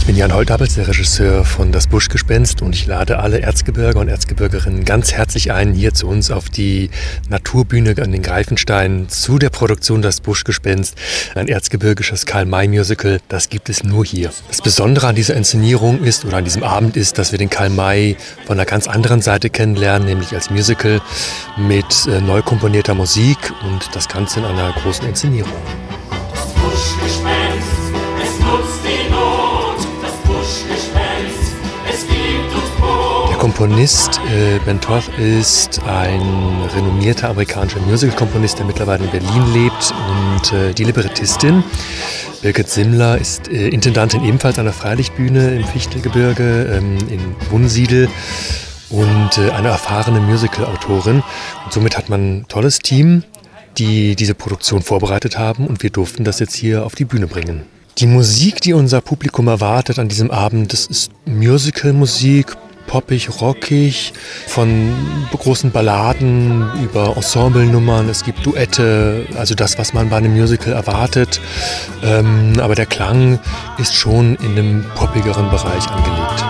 Ich bin Jan Holtabels, der Regisseur von Das Buschgespenst, und ich lade alle Erzgebirger und Erzgebirgerinnen ganz herzlich ein, hier zu uns auf die Naturbühne an den Greifensteinen zu der Produktion Das Buschgespenst, ein erzgebirgisches Karl-May-Musical. Das gibt es nur hier. Das Besondere an dieser Inszenierung ist, oder an diesem Abend ist, dass wir den Karl May von einer ganz anderen Seite kennenlernen, nämlich als Musical mit neu komponierter Musik und das Ganze in einer großen Inszenierung. Das Buschgespenst, es nutzt die Not. Das Buschgespenst, es gibt uns Brot. Der Komponist Ben Toth ist ein renommierter amerikanischer Musical-Komponist, der mittlerweile in Berlin lebt, und die Librettistin Birgit Simmler ist Intendantin ebenfalls an der Freilichtbühne im Fichtelgebirge in Wunsiedel und eine erfahrene Musical-Autorin. Und somit hat man ein tolles Team, die diese Produktion vorbereitet haben, und wir durften das jetzt hier auf die Bühne bringen. Die Musik, die unser Publikum erwartet an diesem Abend, das ist Musical-Musik, poppig, rockig, von großen Balladen über Ensemblenummern. Es gibt Duette, also das, was man bei einem Musical erwartet. Aber der Klang ist schon in einem poppigeren Bereich angelegt.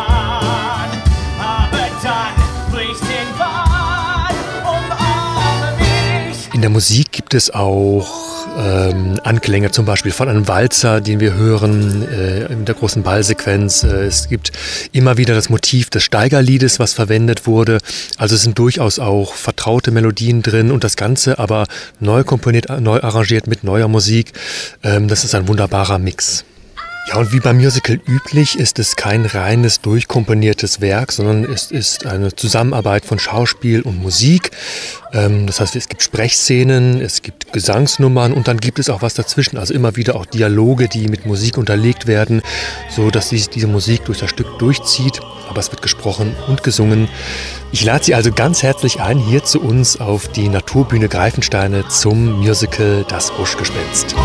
In der Musik gibt es auch Anklänge zum Beispiel von einem Walzer, den wir hören in der großen Ballsequenz. Es gibt immer wieder das Motiv des Steigerliedes, was verwendet wurde. Also es sind durchaus auch vertraute Melodien drin und das Ganze aber neu komponiert, neu arrangiert mit neuer Musik. Das ist ein wunderbarer Mix. Ja, und wie beim Musical üblich ist es kein reines, durchkomponiertes Werk, sondern es ist eine Zusammenarbeit von Schauspiel und Musik. Das heißt, es gibt Sprechszenen, es gibt Gesangsnummern und dann gibt es auch was dazwischen. Also immer wieder auch Dialoge, die mit Musik unterlegt werden, so dass sich diese Musik durch das Stück durchzieht. Aber es wird gesprochen und gesungen. Ich lade Sie also ganz herzlich ein, hier zu uns auf die Naturbühne Greifensteine zum Musical Das Buschgespenst.